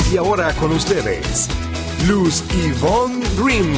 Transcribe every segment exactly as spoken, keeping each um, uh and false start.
Y ahora con ustedes, Luz Ivonne Grimm.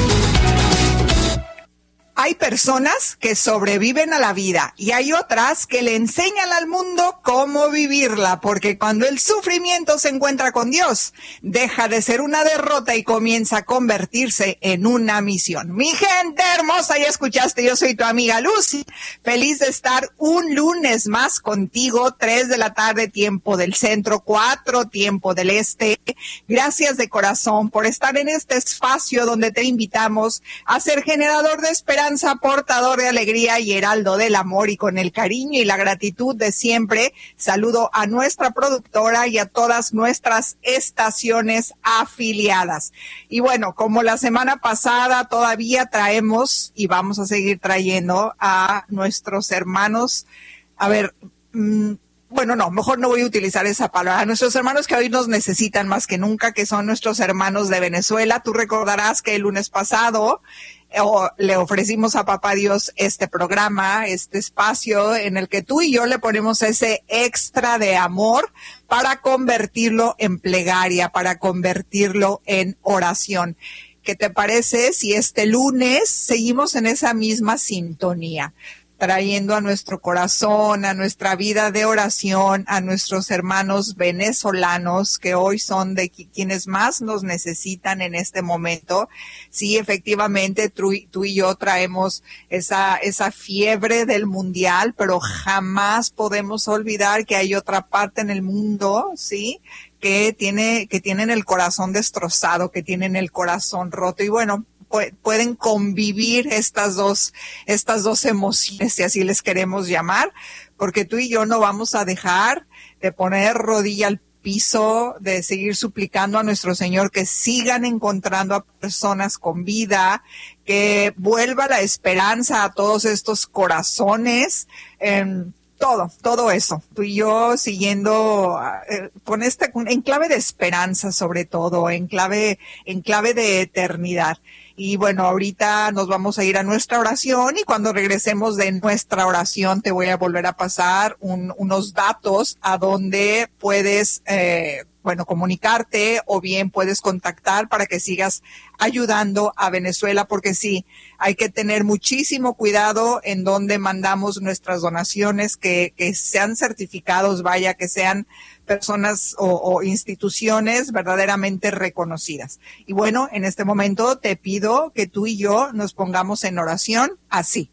Hay personas que sobreviven a la vida y hay otras que le enseñan al mundo cómo vivirla, porque cuando el sufrimiento se encuentra con Dios, deja de ser una derrota y comienza a convertirse en una misión. Mi gente hermosa, ya escuchaste, yo soy tu amiga Lucy, feliz de estar un lunes más contigo, tres de la tarde, tiempo del centro, cuatro, tiempo del este. Gracias de corazón por estar en este espacio donde te invitamos a ser generador de esperanza, portador de alegría y heraldo del amor, y con el cariño y la gratitud de siempre saludo a nuestra productora y a todas nuestras estaciones afiliadas. Y bueno, como la semana pasada todavía traemos y vamos a seguir trayendo a nuestros hermanos, a ver, mmm, bueno, no, mejor no voy a utilizar esa palabra. A nuestros hermanos que hoy nos necesitan más que nunca, que son nuestros hermanos de Venezuela. Tú recordarás que el lunes pasado o, le ofrecimos a Papá Dios este programa, este espacio en el que tú y yo le ponemos ese extra de amor para convertirlo en plegaria, para convertirlo en oración. ¿Qué te parece si este lunes seguimos en esa misma sintonía, trayendo a nuestro corazón, a nuestra vida de oración, a nuestros hermanos venezolanos que hoy son de quienes más nos necesitan en este momento? Sí, efectivamente, tú, tú y yo traemos esa, esa fiebre del mundial, pero jamás podemos olvidar que hay otra parte en el mundo, ¿sí?, que tiene, que tienen el corazón destrozado, que tienen el corazón roto. Y bueno, pueden convivir estas dos, estas dos emociones, si así les queremos llamar, porque tú y yo no vamos a dejar de poner rodilla al piso, de seguir suplicando a nuestro Señor que sigan encontrando a personas con vida, que vuelva la esperanza a todos estos corazones, eh, todo, todo eso. Tú y yo siguiendo eh, con este, en clave de esperanza sobre todo, en clave, en clave de eternidad. Y bueno, ahorita nos vamos a ir a nuestra oración y cuando regresemos de nuestra oración te voy a volver a pasar un, unos datos a donde puedes, eh, bueno, comunicarte o bien puedes contactar para que sigas ayudando a Venezuela, porque sí, hay que tener muchísimo cuidado en donde mandamos nuestras donaciones, que, que sean certificados, vaya, que sean personas o, o instituciones verdaderamente reconocidas. Y bueno, en este momento te pido que tú y yo nos pongamos en oración así.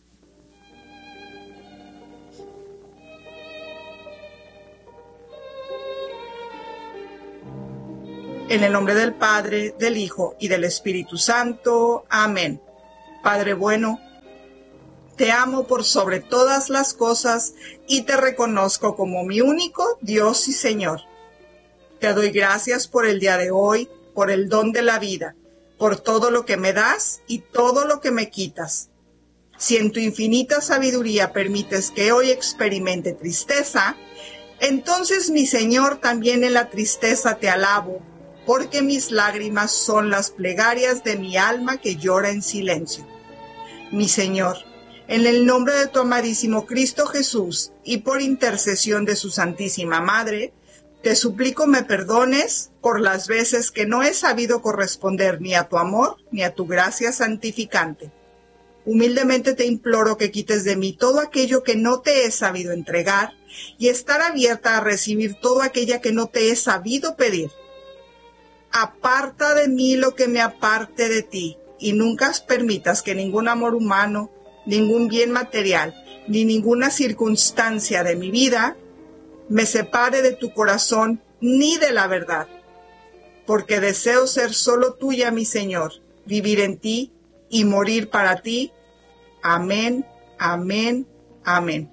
En el nombre del Padre, del Hijo y del Espíritu Santo. Amén. Padre bueno, te amo por sobre todas las cosas y te reconozco como mi único Dios y Señor. Te doy gracias por el día de hoy, por el don de la vida, por todo lo que me das y todo lo que me quitas. Si en tu infinita sabiduría permites que hoy experimente tristeza, entonces, mi Señor, también en la tristeza te alabo, porque mis lágrimas son las plegarias de mi alma que llora en silencio. Mi Señor, en el nombre de tu amadísimo Cristo Jesús y por intercesión de su Santísima Madre, te suplico me perdones por las veces que no he sabido corresponder ni a tu amor ni a tu gracia santificante. Humildemente te imploro que quites de mí todo aquello que no te he sabido entregar y estar abierta a recibir todo aquello que no te he sabido pedir. Aparta de mí lo que me aparte de ti, y nunca permitas que ningún amor humano, ningún bien material, ni ninguna circunstancia de mi vida me separe de tu corazón ni de la verdad, porque deseo ser solo tuya, mi Señor, vivir en ti y morir para ti. Amén, amén, amén.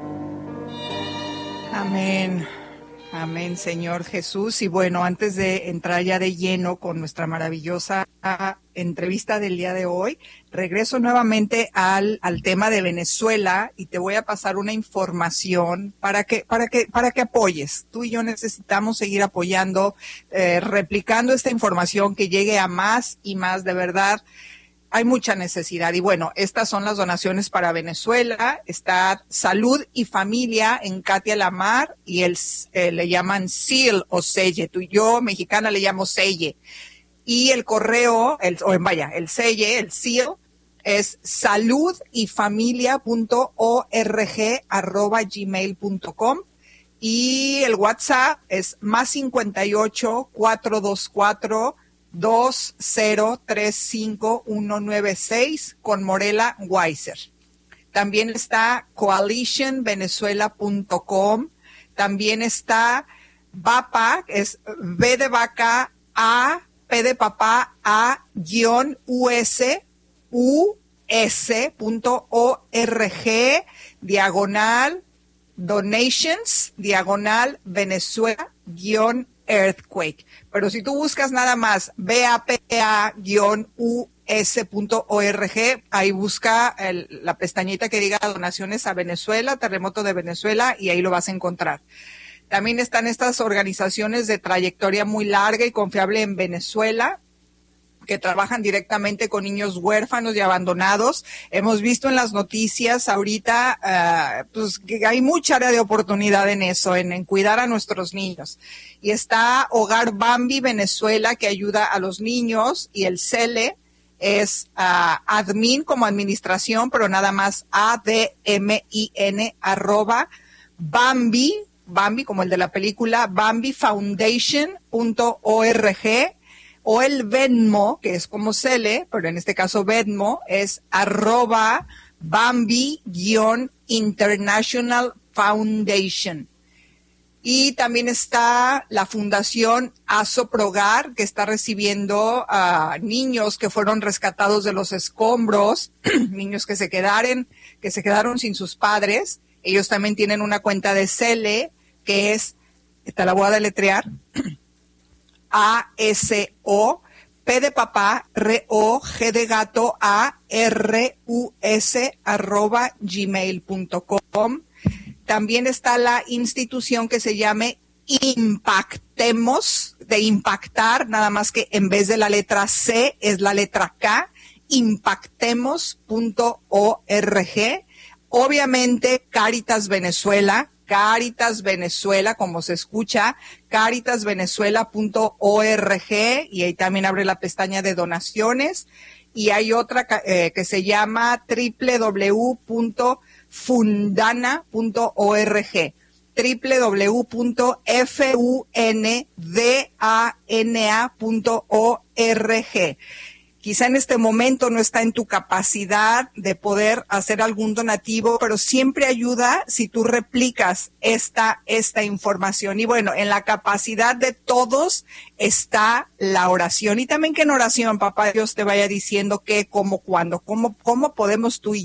Amén. Amén, Señor Jesús. Y bueno, antes de entrar ya de lleno con nuestra maravillosa entrevista del día de hoy, regreso nuevamente al, al tema de Venezuela y te voy a pasar una información para que, para que, para que apoyes. Tú y yo necesitamos seguir apoyando, eh, replicando esta información que llegue a más y más, de verdad. hay mucha necesidad. Y bueno, estas son las donaciones para Venezuela. Está Salud y Familia en Katia Lamar y el, eh, le llaman S E A L o Selle. Tú y yo, mexicana, le llamo Selle. Y el correo, el, o vaya, el Selle, el S E A L, es saludyfamilia.org arroba gmail punto com. Y el WhatsApp es más cincuenta y ocho, cuatrocientos veinticuatro, dos cero tres cinco uno nueve seis con Morela Weiser. También está coalition venezuela punto com. También está V A P A, es V de vaca A, P de papá A, guión US, U S punto org, diagonal, donations, diagonal, Venezuela, guión, earthquake. Pero si tú buscas nada más V A P A guión U S punto org, ahí busca el, la pestañita que diga donaciones a Venezuela, terremoto de Venezuela, y ahí lo vas a encontrar. También están estas organizaciones de trayectoria muy larga y confiable en Venezuela, que trabajan directamente con niños huérfanos y abandonados. Hemos visto en las noticias ahorita, uh, pues que hay mucha área de oportunidad en eso, en, en cuidar a nuestros niños. Y está Hogar Bambi Venezuela, que ayuda a los niños, y el Cele es uh, admin como administración, pero nada más A D M I N arroba Bambi, Bambi como el de la película, bambi foundation punto org. O el Venmo, que es como Cele, pero en este caso Venmo, es arroba Bambi-International Foundation. Y también está la Fundación Asoprogar, que está recibiendo a niños que fueron rescatados de los escombros, niños que se quedaron, que se quedaron sin sus padres. Ellos también tienen una cuenta de Cele, que es, te la voy a deletrear, A S O, P de papá, R O, G de gato, A R U S, arroba gmail punto com. También está la institución que se llame Impactemos, de impactar, nada más que en vez de la letra C es la letra K, impactemos punto org. Obviamente Cáritas Venezuela, Cáritas Venezuela, como se escucha, cáritas venezuela punto org, y ahí también abre la pestaña de donaciones. Y hay otra eh, que se llama doble u doble u doble u punto fundana punto org, doble u doble u doble u punto fundana punto org. Quizá en este momento no está en tu capacidad de poder hacer algún donativo, pero siempre ayuda si tú replicas esta, esta información. Y bueno, en la capacidad de todos está la oración. Y también que en oración, papá Dios te vaya diciendo qué, cómo, cuándo, cómo, cómo podemos tú y